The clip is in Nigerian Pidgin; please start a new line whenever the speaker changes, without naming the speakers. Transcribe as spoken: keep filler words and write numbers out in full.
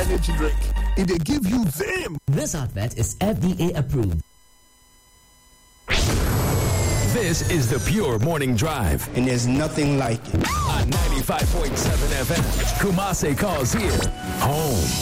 energy drink. It dey give you them.
This advert is F D A approved.
This is the Pure Morning Drive.
And there's nothing like it.
On ninety-five point seven F M, Kumasi calls here home.